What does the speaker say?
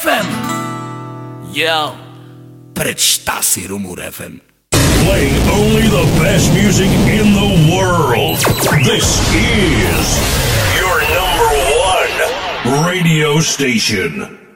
FM. Yo, prečta si Rumor FM. Playing only the best music in the world. This is your number one radio station.